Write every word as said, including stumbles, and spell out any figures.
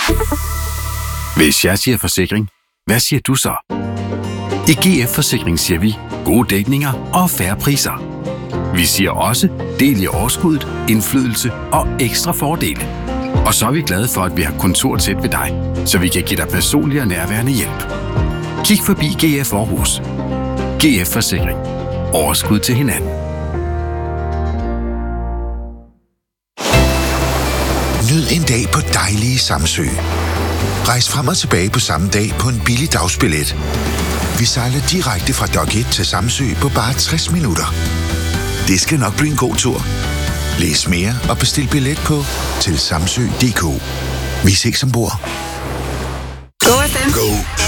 Hvis jeg siger forsikring, hvad siger du så? I G F Forsikring siger vi gode dækninger og fair priser. Vi siger også del i overskuddet, indflydelse og ekstra fordele. Og så er vi glade for, at vi har kontor tæt ved dig, så vi kan give dig personlig og nærværende hjælp. Kig forbi G F Aarhus. G F Forsikring. Overskud til hinanden. Nyd en dag på dejlige Samsø. Rejs frem og tilbage på samme dag på en billig dagsbillet. Vi sejler direkte fra Dock et til Samsø på bare tres minutter. Det skal nok blive en god tur. Læs mere og bestil billet på til samsø punktum d k. Vi ses ombord. Go F M. Go